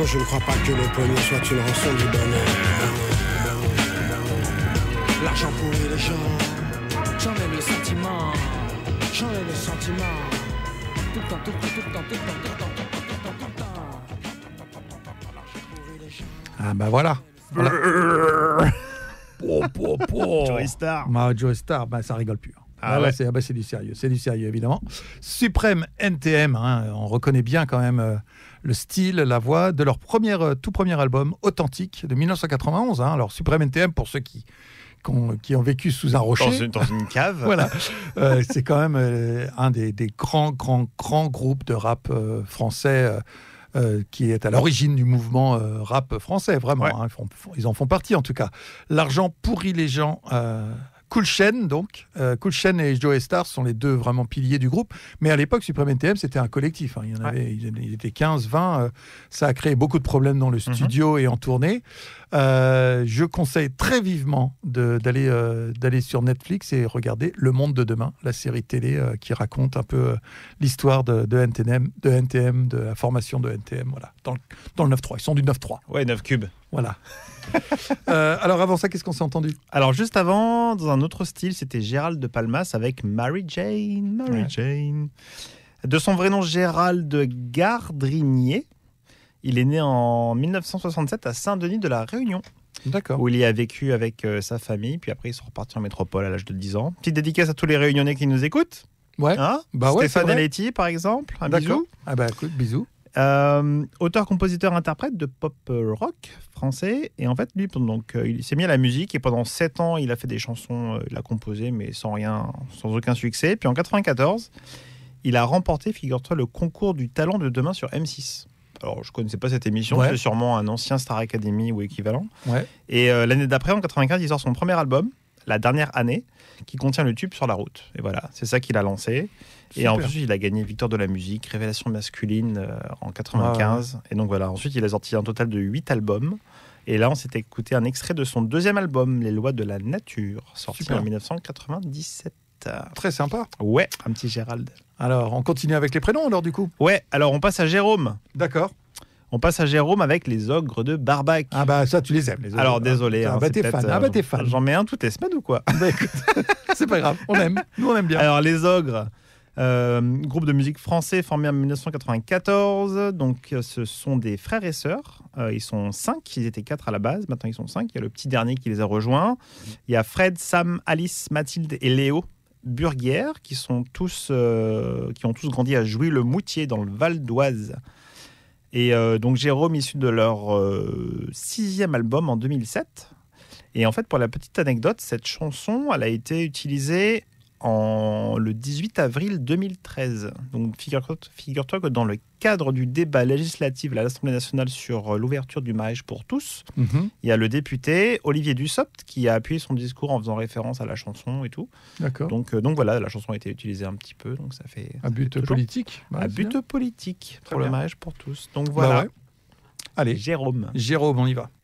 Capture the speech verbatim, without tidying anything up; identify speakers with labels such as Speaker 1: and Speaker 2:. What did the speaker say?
Speaker 1: Je ne crois pas que le pognon soit une rançon du bonheur. L'argent pourrit les gens.
Speaker 2: J'en ai le sentiment.
Speaker 1: J'en ai le sentiment.
Speaker 2: Tout le temps, tout le temps, tout le temps, tout le temps, tout le temps, tout le temps, tout le temps.
Speaker 3: Ah bah voilà. voilà. Po, po, po.
Speaker 4: Joey Starr.
Speaker 3: Bah, Joey Starr, bah, ça rigole plus.
Speaker 4: Ah
Speaker 3: Ah là,
Speaker 4: ouais.
Speaker 3: c'est, ah bah, c'est du sérieux, c'est du sérieux évidemment. Suprême N T M, hein, on reconnaît bien quand même euh, le style, la voix de leur première, euh, tout premier album authentique de dix-neuf cent quatre-vingt-onze. Hein. Alors Suprême N T M, pour ceux qui, qui, ont, qui ont vécu sous un rocher,
Speaker 4: Dans une, dans une cave.
Speaker 3: voilà, euh, c'est quand même euh, un des, des grands, grands, grands groupes de rap euh, français. Euh, Euh, qui est à l'origine du mouvement euh, rap français, vraiment.
Speaker 4: Ouais.
Speaker 3: Hein, ils, font, ils en font partie, en tout cas. L'argent pourrit les gens. Euh, Cool Chain, donc. Euh, Cool Chain et Joey Starr sont les deux vraiment piliers du groupe. Mais à l'époque, Supreme N T M, c'était un collectif. Hein. Il y en avait, ouais. il était quinze, vingt. Euh, ça a créé beaucoup de problèmes dans le studio mm-hmm. et en tournée. Euh, je conseille très vivement de, d'aller, euh, d'aller sur Netflix et regarder Le Monde de Demain, la série télé euh, qui raconte un peu euh, l'histoire de, de, N T M, de N T M, de la formation de N T M, voilà, dans le, dans le neuf trois. Ils sont du neuf trois.
Speaker 4: Ouais, neuf cubes.
Speaker 3: Voilà. euh, alors avant ça, qu'est-ce qu'on s'est entendu ?
Speaker 4: Alors juste avant, dans un autre style, c'était Gérald de Palmas avec Mary Jane. Mary ouais. Jane. De son vrai nom, Gérald Gardrinier. Il est né en dix-neuf cent soixante-sept à Saint-Denis de la Réunion.
Speaker 3: D'accord.
Speaker 4: Où il y a vécu avec euh, sa famille. Puis après, ils sont repartis en métropole à l'âge de dix ans. Petite dédicace à tous les Réunionnais qui nous écoutent.
Speaker 3: Ouais.
Speaker 4: Hein
Speaker 3: bah ouais,
Speaker 4: Stéphane et Letty, par exemple. Un
Speaker 3: D'accord.
Speaker 4: bisou.
Speaker 3: Ah bah écoute, bisous.
Speaker 4: Euh, auteur, compositeur, interprète de pop rock français. Et en fait, lui, donc, euh, il s'est mis à la musique et pendant sept ans, il a fait des chansons, euh, il a composé, mais sans rien, sans aucun succès. Puis en quatre-vingt-quatorze, il a remporté, figure-toi, le concours du talent de demain sur M six. Alors, je ne connaissais pas cette émission, ouais. C'est sûrement un ancien Star Academy ou équivalent.
Speaker 3: Ouais.
Speaker 4: Et euh, l'année d'après, en quatre-vingt-quinze, il sort son premier album, La Dernière Année, qui contient le tube Sur la route. Et voilà, c'est ça qu'il a lancé. Super. Et en plus, il a gagné Victoire de la musique, Révélation masculine euh, en quatre-vingt-quinze. Ah ouais. Et donc voilà, ensuite, il a sorti un total de huit albums. Et là, on s'était écouté un extrait de son deuxième album, Les Lois de la Nature, sorti Super. En dix-neuf cent quatre-vingt-dix-sept.
Speaker 3: Très sympa.
Speaker 4: Ouais, un petit Gérald.
Speaker 3: Alors, on continue avec les prénoms alors du coup ?
Speaker 4: Ouais, alors on passe à Jérôme.
Speaker 3: D'accord.
Speaker 4: On passe à Jérôme avec les ogres de Barbac.
Speaker 3: Ah bah ça, tu les aimes, les ogres.
Speaker 4: Alors désolé.
Speaker 3: Ah,
Speaker 4: hein,
Speaker 3: bah t'es fan. Ah bah t'es fan.
Speaker 4: J'en mets un toutes les semaines ou quoi ?
Speaker 3: Bah écoute, c'est pas grave, on aime. Nous on aime bien.
Speaker 4: Alors les ogres, euh, groupe de musique français formé en dix-neuf cent quatre-vingt-quatorze. Donc ce sont des frères et sœurs. Euh, ils sont cinq, ils étaient quatre à la base. Maintenant ils sont cinq. Il y a le petit dernier qui les a rejoints. Il y a Fred, Sam, Alice, Mathilde et Léo Burguière qui sont tous, euh, qui ont tous grandi à Jouy-le-Moutier dans le Val d'Oise. Et euh, donc Jérôme, issu de leur euh, sixième album en deux mille sept. Et en fait, pour la petite anecdote, cette chanson, elle a été utilisée en, le dix-huit avril deux mille treize. Donc figure-toi, figure-toi que dans le cadre du débat législatif à l'Assemblée nationale sur l'ouverture du mariage pour tous, mm-hmm. il y a le député Olivier Dussopt qui a appuyé son discours en faisant référence à la chanson et tout.
Speaker 3: D'accord.
Speaker 4: Donc, euh, donc voilà, la chanson a été utilisée un petit peu. Donc ça fait,
Speaker 3: à but
Speaker 4: toujours,
Speaker 3: politique.
Speaker 4: À but bien. politique
Speaker 3: Très
Speaker 4: pour
Speaker 3: bien.
Speaker 4: Le mariage pour tous. Donc voilà.
Speaker 3: Bah ouais. Allez,
Speaker 4: Jérôme.
Speaker 3: Jérôme, on y va.